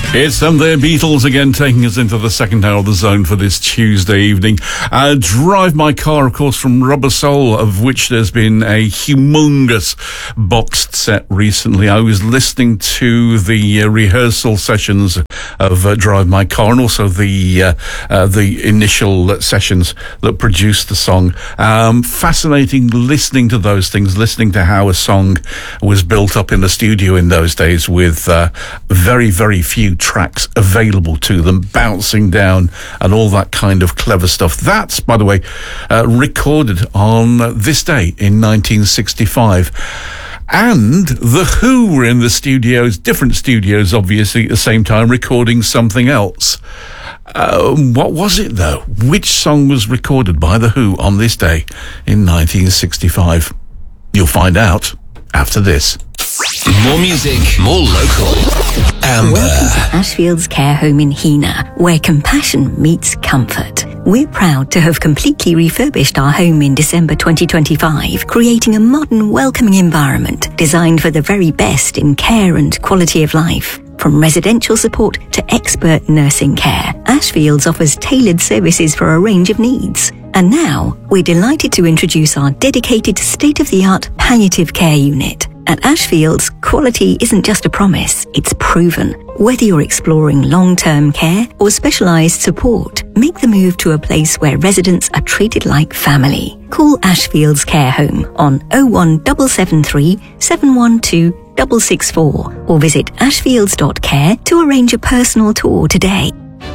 It's them, their Beatles again, taking us into the second hour of the Zone for this Tuesday evening. Drive My Car, of course, from Rubber Soul, of which there's been a humongous boxed set recently. I was listening to the rehearsal sessions of Drive My Car, and also the initial sessions that produced the song. Fascinating listening to those things, listening to how a song was built up in the studio in those days with very, very few tracks available to them, bouncing down and all that kind of clever stuff. That's, by the way, recorded on this day in 1965. And The Who were in the studios, different studios, obviously, at the same time, recording something else. What was it, though? Which song was recorded by The Who on this day in 1965? You'll find out after this. More music, more local. Amber. Welcome to Ashfield's Care Home in Heanor, where compassion meets comfort. We're proud to have completely refurbished our home in December 2025, creating a modern, welcoming environment designed for the very best in care and quality of life. From residential support to expert nursing care, Ashfields offers tailored services for a range of needs. And now, we're delighted to introduce our dedicated state-of-the-art palliative care unit. At Ashfields, quality isn't just a promise, it's proven. Whether you're exploring long-term care or specialised support, make the move to a place where residents are treated like family. Call Ashfields Care Home on 01773 712 664 or visit ashfields.care to arrange a personal tour today.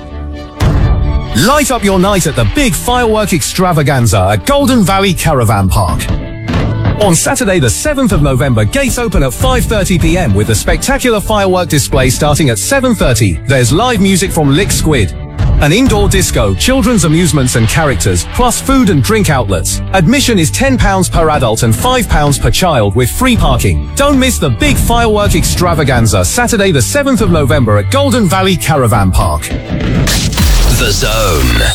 Light up your night at the big firework extravaganza at Golden Valley Caravan Park. On Saturday the 7th of November, gates open at 5:30 p.m. with a spectacular firework display starting at 7:30. There's live music from Lick Squid, an indoor disco, children's amusements and characters, plus food and drink outlets. Admission is £10 per adult and £5 per child with free parking. Don't miss the big firework extravaganza Saturday the 7th of November at Golden Valley Caravan Park. The Zone.